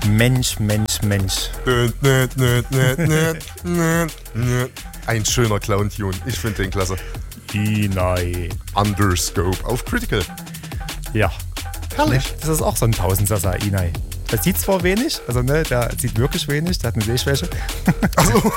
Mensch. Ein schöner Clown-Tune. Ich finde den klasse. Inai. Underscope auf Critical. Ja. Herrlich. Das ist auch so ein Tausendsasser, Inai. Der sieht zwar wenig, also ne, der sieht wirklich wenig, der hat eine Sehschwäche. Also.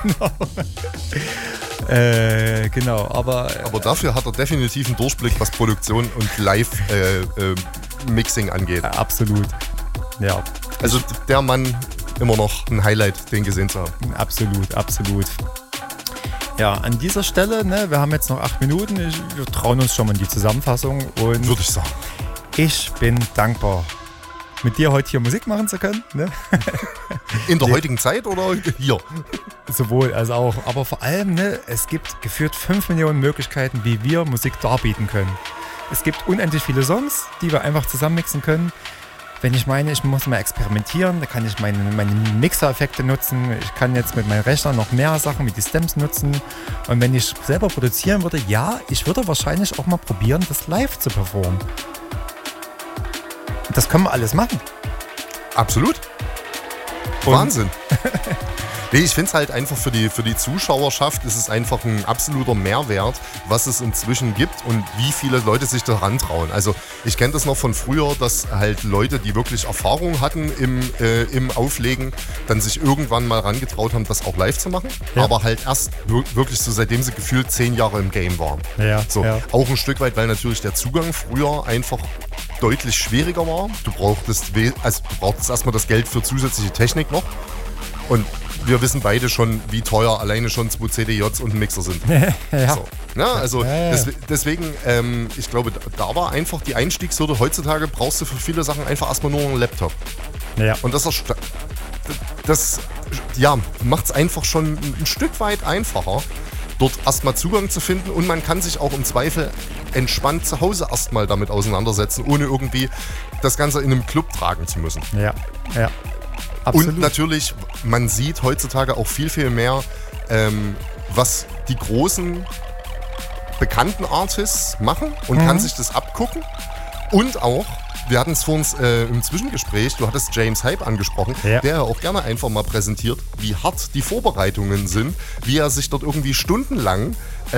Genau, aber dafür hat er definitiv einen Durchblick, was Produktion und Live-Mixing angeht. Absolut. Ja. Also der Mann immer noch ein Highlight, den gesehen zu haben. Absolut. Ja, an dieser Stelle, ne, wir haben jetzt noch 8 Minuten. Wir trauen uns schon mal in die Zusammenfassung. Und würde ich sagen. Ich bin dankbar, mit dir heute hier Musik machen zu können. Ne? In der heutigen Zeit oder hier? Sowohl als auch. Aber vor allem, ne, es gibt gefühlt 5 Millionen Möglichkeiten, wie wir Musik darbieten können. Es gibt unendlich viele Songs, die wir einfach zusammenmixen können. Wenn ich meine, ich muss mal experimentieren, da kann ich meine Mixer-Effekte nutzen. Ich kann jetzt mit meinem Rechner noch mehr Sachen wie die Stems nutzen. Und wenn ich selber produzieren würde, ja, ich würde wahrscheinlich auch mal probieren, das live zu performen. Das können wir alles machen. Absolut. Wahnsinn. Nee, ich finde es halt einfach für die Zuschauerschaft ist es einfach ein absoluter Mehrwert, was es inzwischen gibt und wie viele Leute sich daran trauen. Also ich kenne das noch von früher, dass halt Leute, die wirklich Erfahrung hatten im Auflegen, dann sich irgendwann mal rangetraut haben, das auch live zu machen. Ja. Aber halt erst wirklich so, seitdem sie gefühlt 10 Jahre im Game waren. Ja, so, ja. Auch ein Stück weit, weil natürlich der Zugang früher einfach deutlich schwieriger war. Du brauchtest erstmal das Geld für zusätzliche Technik noch. Und wir wissen beide schon, wie teuer alleine schon 2 CDJs und ein Mixer sind. Ja. So, ja, also deswegen, ich glaube, da war einfach die Einstiegshürde. Heutzutage brauchst du für viele Sachen einfach erstmal nur einen Laptop. Ja. Und das macht es einfach schon ein Stück weit einfacher, dort erstmal Zugang zu finden. Und man kann sich auch im Zweifel entspannt zu Hause erstmal damit auseinandersetzen, ohne irgendwie das Ganze in einem Club tragen zu müssen. Ja. Absolut. Und natürlich, man sieht heutzutage auch viel, viel mehr, was die großen, bekannten Artists machen und kann sich das abgucken. Und auch, wir hatten es vor uns im Zwischengespräch, du hattest James Hype angesprochen, der ja auch gerne einfach mal präsentiert, wie hart die Vorbereitungen sind, wie er sich dort irgendwie stundenlang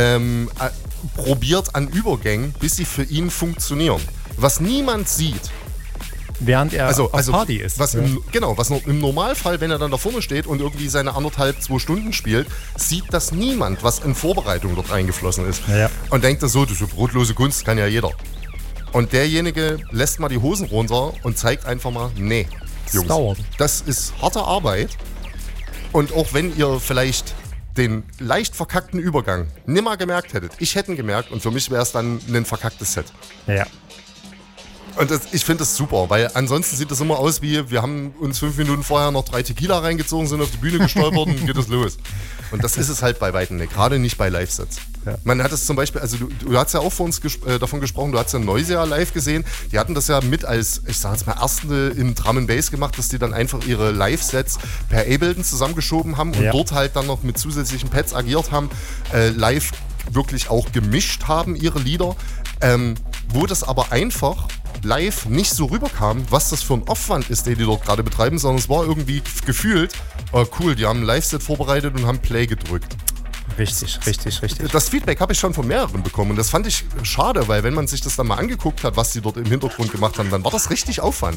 probiert an Übergängen, bis sie für ihn funktionieren. Was niemand sieht. Während er auf Party ist. Was im Normalfall, wenn er dann da vorne steht und irgendwie seine 1,5-2 Stunden spielt, sieht das niemand, was in Vorbereitung dort eingeflossen ist. Ja. Und denkt so, das ist so brotlose Kunst, kann ja jeder. Und derjenige lässt mal die Hosen runter und zeigt einfach mal, nee, Jungs, das ist harte Arbeit. Und auch wenn ihr vielleicht den leicht verkackten Übergang nimmer gemerkt hättet, ich hätte ihn gemerkt und für mich wäre es dann ein verkacktes Set. Ja. Und ich finde das super, weil ansonsten sieht das immer aus wie, wir haben uns 5 Minuten vorher noch 3 Tequila reingezogen, sind auf die Bühne gestolpert und geht es los. Und das ist es halt bei weitem nicht, gerade nicht bei Live-Sets. Ja. Man hat es zum Beispiel, also du hast ja auch vor uns davon gesprochen, du hast ja Noisia live gesehen, die hatten das ja mit als, ich sag jetzt mal, erste im Drum and Bass gemacht, dass die dann einfach ihre Live-Sets per Ableton zusammengeschoben haben und dort halt dann noch mit zusätzlichen Pads agiert haben, live wirklich auch gemischt haben, ihre Lieder, wo das aber einfach live nicht so rüberkam, was das für ein Aufwand ist, den die dort gerade betreiben, sondern es war irgendwie gefühlt, cool, die haben ein Live-Set vorbereitet und haben Play gedrückt. Richtig. Das Feedback habe ich schon von mehreren bekommen und das fand ich schade, weil wenn man sich das dann mal angeguckt hat, was die dort im Hintergrund gemacht haben, dann war das richtig Aufwand.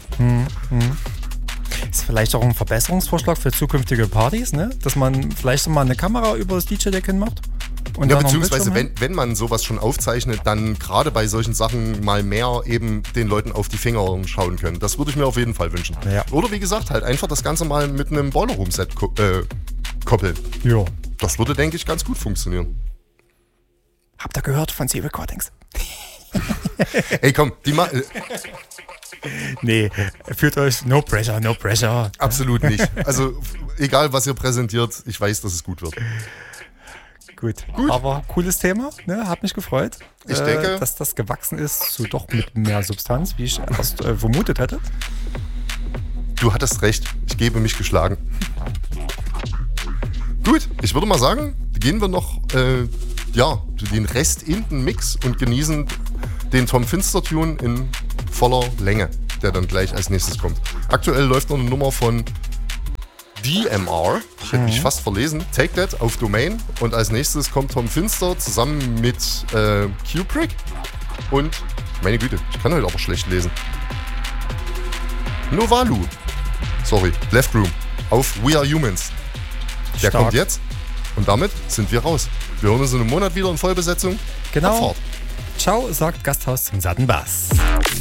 Ist vielleicht auch ein Verbesserungsvorschlag für zukünftige Partys, ne? Dass man vielleicht mal eine Kamera über das DJ-Deck hin macht? Und ja, beziehungsweise wenn man sowas schon aufzeichnet, dann gerade bei solchen Sachen mal mehr eben den Leuten auf die Finger schauen können. Das würde ich mir auf jeden Fall wünschen. Ja. Oder wie gesagt, halt einfach das Ganze mal mit einem Boiler Room Set koppeln. Ja. Das würde, denke ich, ganz gut funktionieren. Habt ihr gehört von C-Recordings? Ey, komm, Nee, fühlt euch, no pressure. Absolut nicht. Also, egal was ihr präsentiert, ich weiß, dass es gut wird. Gut. Aber cooles Thema, ne? Hat mich gefreut. Ich denke, dass das gewachsen ist, so doch mit mehr Substanz, wie ich erst vermutet hätte. Du hattest recht, ich gebe mich geschlagen. Gut, ich würde mal sagen, gehen wir noch den Rest in den Mix und genießen den Tom Finster Tune in voller Länge. der dann gleich als nächstes kommt. Aktuell läuft noch eine Nummer von DMR, ich hätte mich fast verlesen, Take That auf Domain, und als nächstes kommt Tom Finster zusammen mit Kubrick und, meine Güte, ich kann heute aber schlecht lesen, Novalu, Left Room auf We Are Humans. Der Stark. kommt jetzt und damit sind wir raus. Wir hören uns in einem Monat wieder in Vollbesetzung. Genau. Abfahrt. Ciao, sagt Gasthaus zum satten Bass.